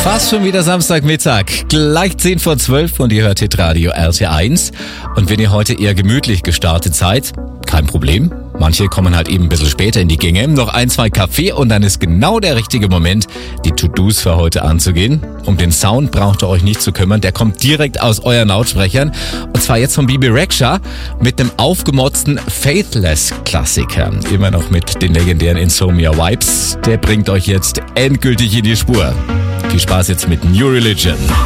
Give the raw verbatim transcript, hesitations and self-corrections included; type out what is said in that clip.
Fast schon wieder Samstagmittag, gleich zehn vor zwölf und ihr hört Hitradio R T eins. Und wenn ihr heute eher gemütlich gestartet seid, kein Problem. Manche kommen halt eben ein bisschen später in die Gänge. Noch ein, zwei Kaffee und dann ist genau der richtige Moment, die To-Dos für heute anzugehen. Um den Sound braucht ihr euch nicht zu kümmern. Der kommt direkt aus euren Lautsprechern. Und zwar jetzt von Bebe Rexha mit einem aufgemotzten Faithless-Klassiker. Immer noch mit den legendären Insomnia-Vibes. Der bringt euch jetzt endgültig in die Spur. Viel Spaß jetzt mit New Religion.